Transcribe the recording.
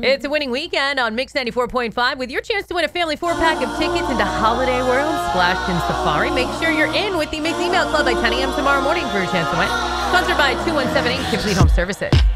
It's a winning weekend on Mix 94.5 with your chance to win a family 4-pack of tickets into Holiday World, Splashed in Safari. Make sure you're in with the Mix Email Club by 10 a.m. tomorrow morning for your chance to win. Sponsored by 2178 Complete Home Services.